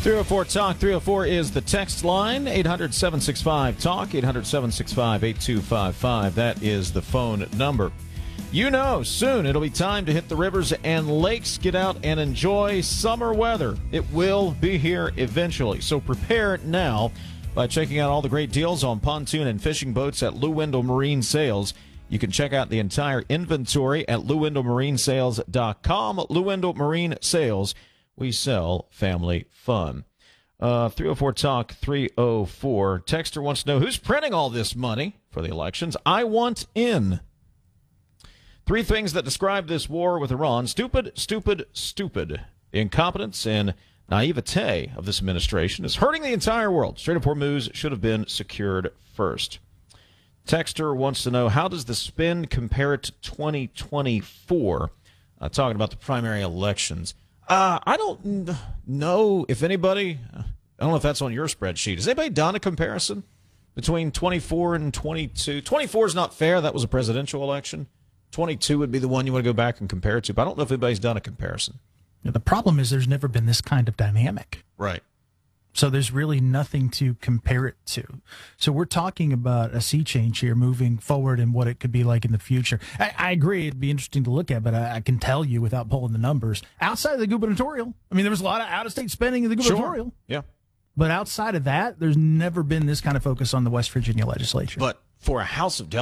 304 Talk. 304 is the text line. 800-765-TALK. 800-765-8255. That is the phone number. You know, soon it'll be time to hit the rivers and lakes, get out and enjoy summer weather. It will be here eventually, so prepare now by checking out all the great deals on pontoon and fishing boats at Lou Wendell Marine Sales. You can check out the entire inventory at LouWendellMarineSales.com. Lou Wendell Marine Sales. We sell family fun. 304 Talk 304. Texter wants to know who's printing all this money for the elections. I want in. 3 things that describe this war with Iran: stupid, stupid, stupid. The incompetence and naivete of this administration is hurting the entire world. Strait of Hormuz should have been secured first. Texter wants to know, how does the spin compare to 2024? Talking about the primary elections. I don't know if anybody, I don't know if that's on your spreadsheet. Has anybody done a comparison between 24 and 22? 24 is not fair. That was a presidential election. 22 would be the one you want to go back and compare it to. But I don't know if anybody's done a comparison. Yeah, the problem is there's never been this kind of dynamic. Right. So there's really nothing to compare it to. So we're talking about a sea change here moving forward and what it could be like in the future. I agree it'd be interesting to look at, but I can tell you without pulling the numbers, outside of the gubernatorial, I mean, there was a lot of out-of-state spending in the gubernatorial. Sure. Yeah. But outside of that, there's never been this kind of focus on the West Virginia legislature. But for a House of Delegates,